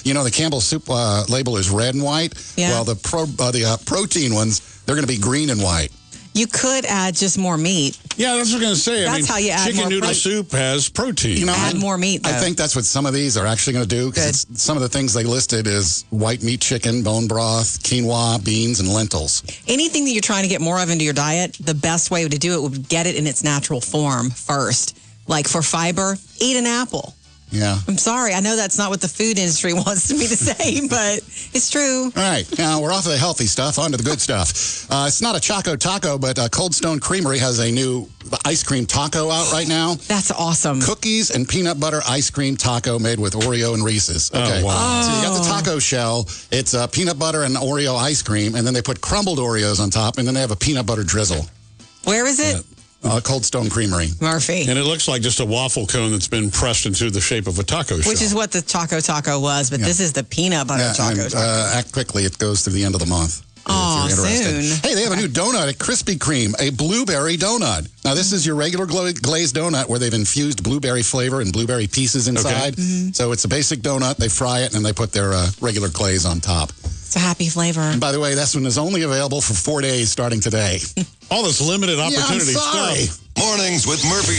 You know, the Campbell's soup label is red and white. Yeah. Well, the protein ones, they're going to be green and white. You could add just more meat. Yeah, that's what I was going to say. That's how you add chicken more noodle soup has protein. You know, Add more meat, though. I think that's what some of these are actually going to do. Because some of the things they listed is white meat chicken, bone broth, quinoa, beans, and lentils. Anything that you're trying to get more of into your diet, the best way to do it would get it in its natural form first. Like for fiber, eat an apple. Yeah. I'm sorry. I know that's not what the food industry wants me to say, but it's true. All right. Now, we're off of the healthy stuff, on to the good stuff. It's not a Choco Taco, but Cold Stone Creamery has a new ice cream taco out right now. That's awesome. Cookies and peanut butter ice cream taco made with Oreo and Reese's. Okay. Oh, wow. So you got the taco shell. It's peanut butter and Oreo ice cream, and then they put crumbled Oreos on top, and then they have a peanut butter drizzle. Where is it? Cold Stone Creamery. Murphy. And it looks like just a waffle cone that's been pressed into the shape of a taco shell. Which is what the Choco Taco was, but this is the peanut butter Choco Taco. Act quickly. It goes through the end of the month. Oh, if you're interested. soon. Hey, they have a new donut at Krispy Kreme, a blueberry donut. Now, this is your regular glazed donut where they've infused blueberry flavor and blueberry pieces inside. Okay. So it's a basic donut. They fry it, and they put their regular glaze on top. It's a happy flavor. And by the way, this one is only available for 4 days starting today. All this limited opportunity I'm sorry. stuff. Mornings with Murphy.